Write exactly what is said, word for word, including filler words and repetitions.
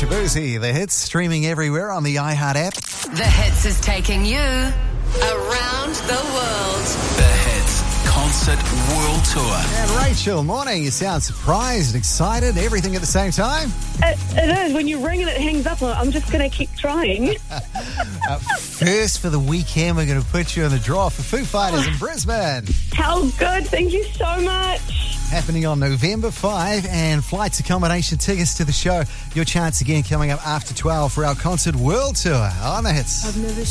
Shabuzi, The Hits, streaming everywhere on the iHeart app. The Hits is taking you around the world. The Hits Concert World Tour. And Rachel, morning. You sound surprised, excited, everything at the same time? It, it is. When you ring and it hangs up, I'm just going to keep trying. uh, first for the weekend, we're going to put you in the draw for Foo Fighters in Brisbane. How good. Thank you so much. Happening on November fifth, and flights, accommodation, tickets to the show. Your chance again coming up after twelve for our Concert World Tour on The Hits. I've never